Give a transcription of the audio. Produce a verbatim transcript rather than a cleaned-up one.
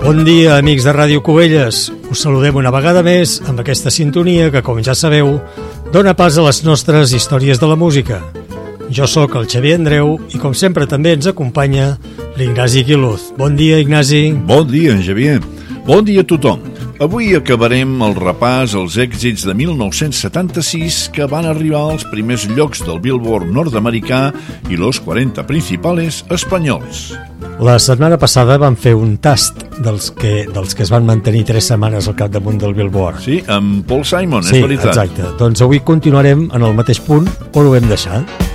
Bon dia, amics de Ràdio Cubelles. Us saludem una vegada més amb aquesta sintonia que, com ja sabeu, dona pas a les nostres històries de la música. Jo sóc el Xavier Andreu i, com sempre, també ens acompanya l'Ignasi Quiluz. Bon dia, Ignasi. Bon dia, Xavier. Bon dia a tothom. Avui acabarem el repàs als èxits de mil nou-cents setanta-sis que van arribar als primers llocs del Billboard nord-americà i los quaranta principales espanyols. La setmana passada vam fer un tast dels que, dels que es van mantenir tres setmanes al capdamunt del Billboard. Sí, amb Paul Simon, sí, és veritat. Sí, exacte. Doncs avui continuarem en el mateix punt on ho vam deixar.